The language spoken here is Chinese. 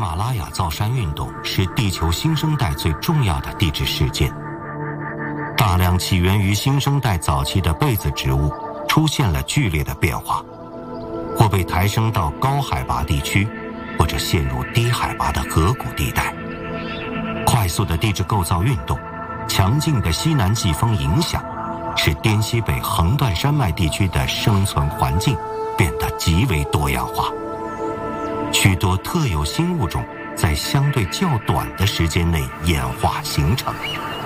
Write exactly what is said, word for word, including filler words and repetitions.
马拉雅造山运动是地球新生代最重要的地质事件。大量起源于新生代早期的被子植物出现了剧烈的变化，或被抬升到高海拔地区，或者陷入低海拔的河谷地带。快速的地质构造运动，强劲的西南季风影响，使滇西北横断山脉地区的生存环境变得极为多样化。许多特有新物种在相对较短的时间内演化形成，